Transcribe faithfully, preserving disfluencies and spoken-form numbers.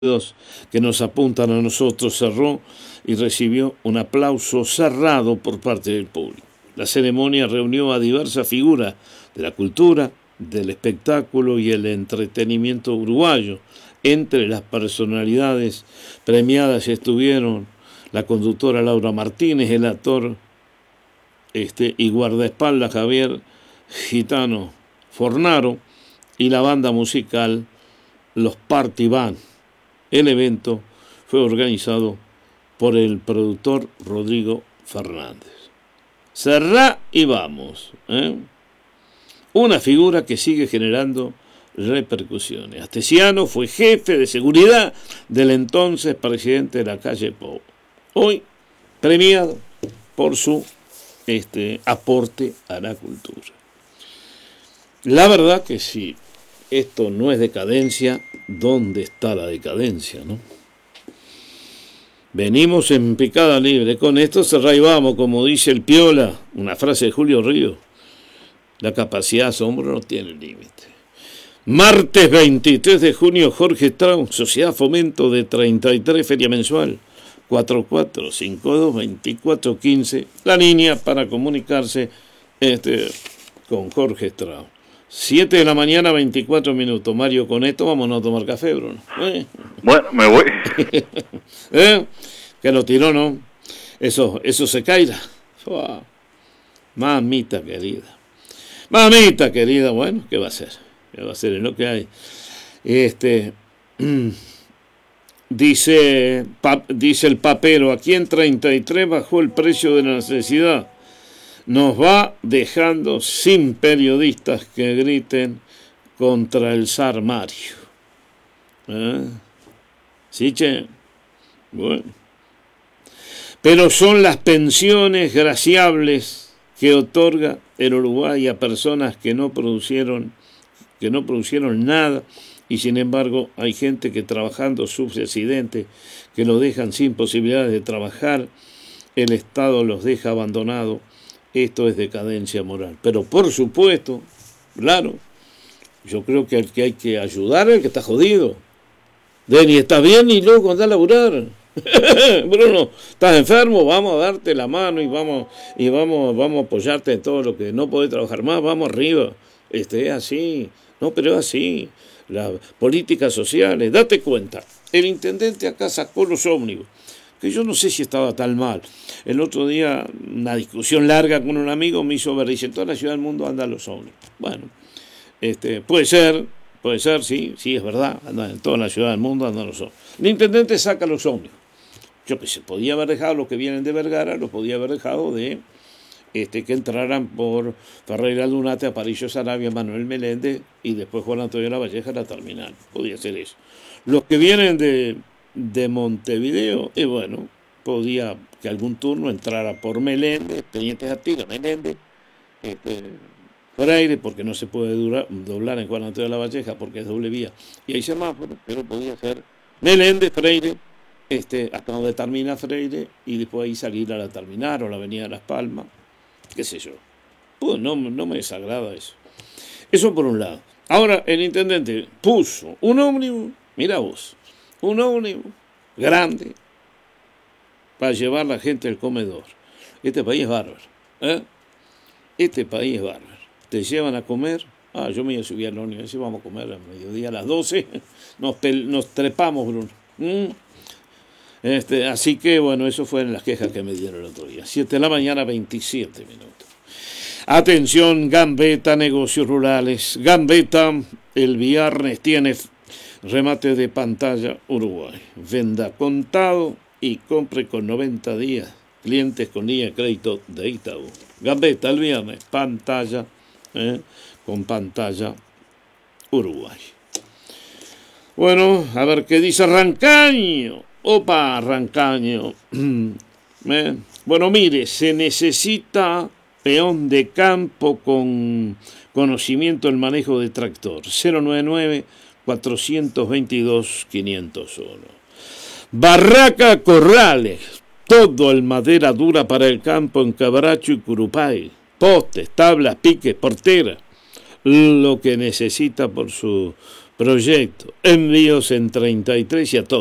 que nos apuntan a nosotros, cerró y recibió un aplauso cerrado por parte del público. La ceremonia reunió a diversas figuras de la cultura, del espectáculo y el entretenimiento uruguayo. Entre las personalidades premiadas estuvieron la conductora Laura Martínez, el actor este, y guardaespaldas Javier Gitano Fornaro y la banda musical Los Party Band. El evento fue organizado por el productor Rodrigo Fernández. Cerrá y vamos. ¿eh? Una figura que sigue generando repercusiones. Astesiano fue jefe de seguridad del entonces presidente de la calle Pou. Hoy premiado por su este, aporte a la cultura. La verdad que si esto no es decadencia, ¿dónde está la decadencia, no? Venimos en picada libre. Con esto cerrá y vamos, como dice el Piola, una frase de Julio Ríos. La capacidad de asombro no tiene límite. Martes veintitrés de junio, Jorge Strauss, Sociedad Fomento de treinta y tres, feria mensual, cuatro cuatro cinco dos, veinticuatro quince, la línea para comunicarse este, con Jorge Strauss. siete de la mañana, veinticuatro minutos. Mario, con esto vámonos a tomar café, Bruno. ¿Eh? Bueno, me voy. ¿Eh? Que lo tiró, ¿no? Eso, eso se caerá. Oh, mamita querida. Mamita querida, bueno, ¿qué va a hacer? ¿Qué va a hacer? Es lo que hay. Este, dice, pa, dice el papero, aquí en treinta y tres bajó el precio de la necesidad. Nos va dejando sin periodistas que griten contra el zar Mario. ¿Eh? ¿Sí, che? Bueno. Pero son las pensiones graciables que otorga el Uruguay a personas que no producieron, que no producieron nada, y sin embargo hay gente que trabajando sufre accidentes, que lo dejan sin posibilidades de trabajar, el Estado los deja abandonados. Esto es decadencia moral. Pero por supuesto, claro, yo creo que el que hay que ayudar es el que está jodido. Deni, ¿estás bien? Y luego anda a laburar. Bruno, ¿estás enfermo? Vamos a darte la mano y vamos y vamos, vamos a apoyarte en todo lo que no podés trabajar más. Vamos arriba. Este, es así. No, pero es así. Las políticas sociales. Date cuenta. El intendente acá sacó los ómnibus, que yo no sé si estaba tan mal. El otro día, una discusión larga con un amigo me hizo ver, dice, en toda la ciudad del mundo andan los ómnibus. Bueno, este, puede ser, puede ser, sí, sí, es verdad, andan en toda la ciudad del mundo andan los ómnibus. El intendente saca los ómnibus. Yo pensé, podía haber dejado los que vienen de Vergara, los podía haber dejado de este, que entraran por Ferreira Lunate, Aparicio Sarabia, Manuel Meléndez y después Juan Antonio Lavalleja a la terminal. Podía ser eso. Los que vienen de... de Montevideo, y bueno, podía que algún turno entrara por Meléndez, Teniente Artigas, Meléndez, este, Freire, porque no se puede durar, doblar en Juan Antonio de la Valleja porque es doble vía, y hay semáforos, pero podía ser Meléndez, Freire, este, hasta donde termina Freire, y después ahí salir a la terminal o la avenida de Las Palmas, qué sé yo. Pues no, no me desagrada eso. Eso por un lado. Ahora el intendente puso un ómnibus, mira vos, un ómnibus grande para llevar la gente al comedor. Este país es bárbaro. ¿eh? Este país es bárbaro. Te llevan a comer. Ah, yo me iba a subir al ómnibus y decía, vamos a comer a mediodía a las doce. Nos, pel- nos trepamos, Bruno. ¿Mm? Este, así que, bueno, eso fueron las quejas que me dieron el otro día. siete de la mañana, veintisiete minutos. Atención, Gambetta, negocios rurales. Gambetta, el viernes tiene remate de pantalla Uruguay. Venda contado y compre con noventa días. Clientes con línea de crédito de Itaú. Gambetta el viernes, pantalla, eh, con pantalla Uruguay. Bueno, a ver qué dice Rancaño. Opa, Rancaño. eh, bueno, mire, se necesita peón de campo con conocimiento del manejo de tractor. cero noventa y nueve, cuatrocientos veintidós, quinientos uno. Barraca Corrales, todo el madera dura para el campo en Cabracho y Curupay. Postes, tablas, piques, porteras. Lo que necesita por su proyecto, envíos en treinta y tres y a todos.